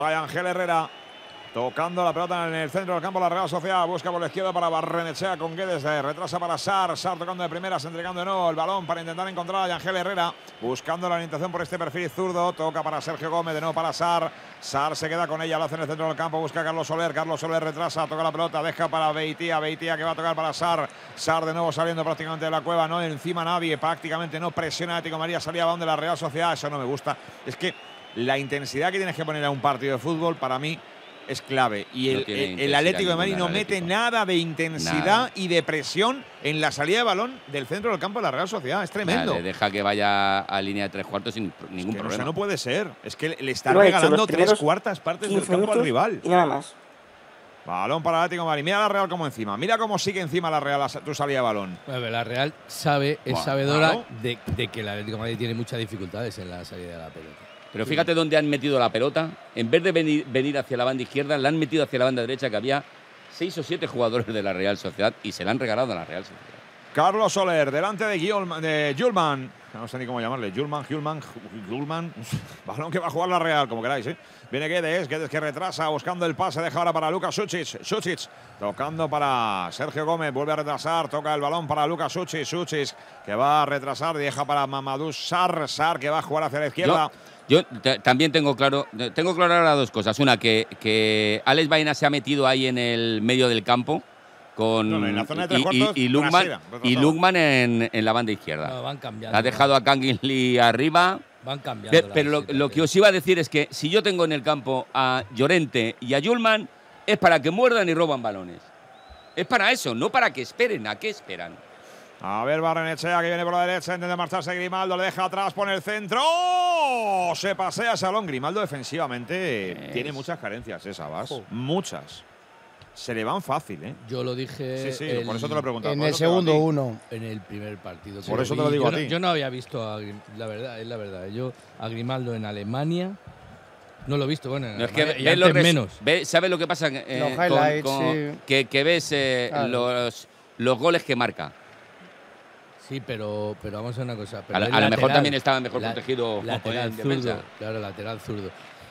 Ángel Herrera tocando la pelota en el centro del campo. La Real Sociedad busca por la izquierda para Barrenechea con Guedes, retrasa para Sar tocando de primeras, entregando de nuevo el balón para intentar encontrar a Ángel Herrera, buscando la orientación por este perfil zurdo, toca para Sergio Gómez, de nuevo para Sar se queda con ella, lo hace en el centro del campo, busca a Carlos Soler retrasa, toca la pelota, deja para Beitia que va a tocar para Sar de nuevo saliendo prácticamente de la cueva, no encima nadie, prácticamente no presiona a Atlético de Madrid, salía balón de la Real Sociedad, eso no me gusta. Es que la intensidad que tienes que poner a un partido de fútbol para mí es clave, y el Atlético de Madrid no mete nada de intensidad y de presión en la salida de balón del centro del campo de la Real Sociedad. Es tremendo. Le deja que vaya a línea de 3/4 sin ningún problema. Eso no puede ser. Es que le está regalando 3/4 partes del campo al rival. Y nada más. Balón para el Atlético de Madrid. Mira la Real como encima. Mira cómo sigue encima la Real tu salida de balón. La Real es sabedora de que el Atlético de Madrid tiene muchas dificultades en la salida de la pelota. Pero fíjate dónde han metido la pelota. En vez de venir hacia la banda izquierda, la han metido hacia la banda derecha, que había 6 o 7 jugadores de la Real Sociedad y se la han regalado a la Real Sociedad. Carlos Soler, delante de Julman. No sé ni cómo llamarle. Julman. Balón que va a jugar la Real, como queráis. Viene Guedes que retrasa, buscando el pase, deja ahora para Luka Sučić. Tocando para Sergio Gómez, vuelve a retrasar, toca el balón para Luka Sučić, que va a retrasar, deja para Mamadou Sarr que va a jugar hacia la izquierda. Yo también tengo claro ahora dos cosas. Una, que Alex Baena se ha metido ahí en el medio del campo con en la zona de 3/4 y Lukman en la banda izquierda. No, van cambiando. Ha dejado a Kanginli arriba. Van cambiando. Pero lo que os iba a decir es que si yo tengo en el campo a Llorente y a Julman, es para que muerdan y roban balones. Es para eso, no para que esperen. ¿A qué esperan? A ver, Barrenechea que viene por la derecha, intenta marcharse Grimaldo, le deja atrás, pone el centro. ¡Oh! Se pasea Salón. Grimaldo defensivamente tiene muchas carencias, Sabas. Muchas. Se le van fácil, Yo lo dije. Sí, por eso te lo he preguntado. En el segundo uno. En el primer partido. Por eso te lo digo a ti. Yo no había visto la verdad. Yo a Grimaldo en Alemania no lo he visto. Bueno, no, es que menos. ¿Sabes lo que pasa? Los highlights, que ves claro. los goles que marca. Sí, pero vamos a una cosa. Pero a lo mejor también estaba mejor protegido lateral zurdo. Claro, lateral zurdo.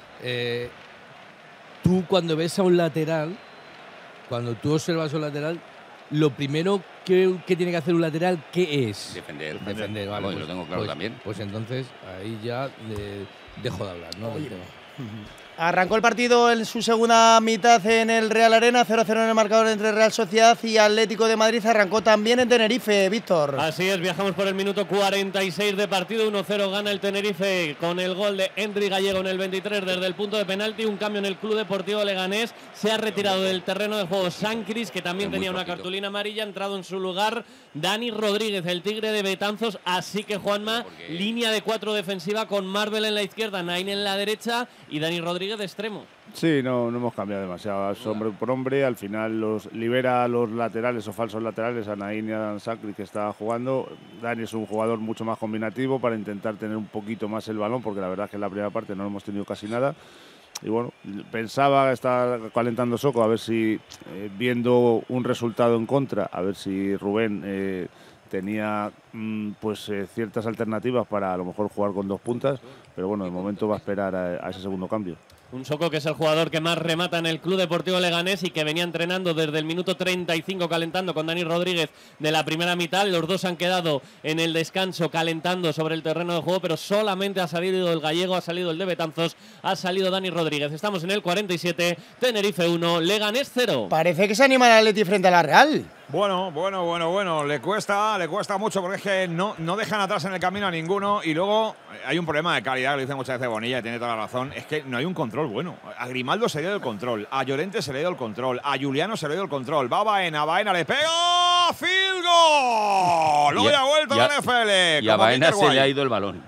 Tú cuando ves a un lateral, cuando tú observas a un lateral, lo primero que tiene que hacer un lateral, ¿qué es? Defender, vale. Pues, lo tengo claro también. Pues entonces ahí ya dejo de hablar, ¿no? Arrancó el partido en su segunda mitad en el Real Arena, 0-0 en el marcador entre Real Sociedad y Atlético de Madrid. Arrancó también en Tenerife, Víctor. Así es, viajamos por el minuto 46 de partido, 1-0 gana el Tenerife con el gol de Henry Gallego en el 23 desde el punto de penalti. Un cambio en el Club Deportivo Leganés, se ha retirado del terreno de juego Sancris, que también tenía una cartulina amarilla, ha entrado en su lugar Dani Rodríguez, el Tigre de Betanzos. Así que Juanma, línea de 4 defensiva con Marvel en la izquierda, Nain en la derecha y Dani Rodríguez de extremo. Sí, no hemos cambiado demasiado. Es hombre por hombre, al final libera a los laterales o falsos laterales, a Nain y a Dan Sacri, que está jugando. Dani es un jugador mucho más combinativo para intentar tener un poquito más el balón, porque la verdad es que en la primera parte no hemos tenido casi nada. Y bueno, pensaba estar calentando Soco, a ver si viendo un resultado en contra, a ver si Rubén tenía ciertas alternativas para a lo mejor jugar con 2 puntas, pero bueno, de momento va a esperar a ese segundo cambio. Un Soco que es el jugador que más remata en el Club Deportivo Leganés y que venía entrenando desde el minuto 35 calentando con Dani Rodríguez de la primera mitad. Los dos han quedado en el descanso calentando sobre el terreno de juego, pero solamente ha salido el gallego, ha salido el de Betanzos, ha salido Dani Rodríguez. Estamos en el 47, Tenerife 1, Leganés 0. Parece que se anima el Atleti frente a la Real. Bueno. Le cuesta mucho porque es que no dejan atrás en el camino a ninguno y luego hay un problema de calidad, lo dice muchas veces Bonilla y tiene toda la razón, es que no hay un control bueno. A Grimaldo se le dio el control, a Llorente se le dio el control, a Juliano se le dio el control, va Baena le pega, ¡field goal! Luego ya ha vuelto la NFL. Y a Baena se le ha ido el balón.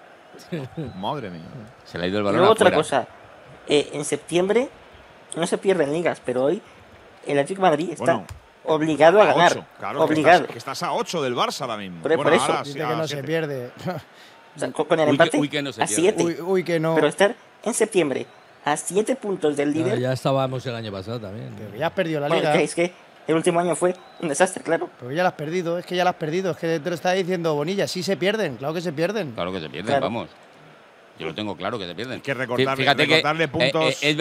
Madre mía. Se le ha ido el balón. Luego afuera. otra cosa, en septiembre no se pierden ligas, pero hoy el Atlético de Madrid está obligado a ganar. 8, claro, obligado. Que estás a 8 del Barça ahora mismo. Por eso. Dice que no se pierde. O sea, con el empate que no se a 7. Uy, que no. Pero estar en septiembre a 7 puntos del líder. Ya estábamos el año pasado también. Que ya has perdido la Bueno, liga. es que el último año fue un desastre, claro. Pero ya la has perdido, es que ya te lo está diciendo Bonilla. Sí se pierden, claro que se pierden. Claro que se pierden, Claro. vamos. Yo lo tengo claro que se pierden. Que recortarle Fíjate puntos. es